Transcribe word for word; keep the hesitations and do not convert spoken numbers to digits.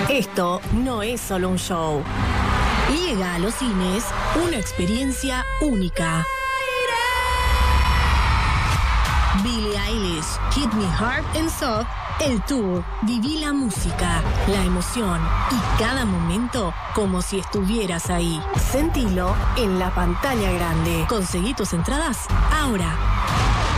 Esto no es solo un show. Llega a los cines una experiencia única. Billie Eilish, Hit Me Hard and Soft, el tour. Viví la música, la emoción y cada momento como si estuvieras ahí. Sentilo en la pantalla grande. Conseguí tus entradas ahora.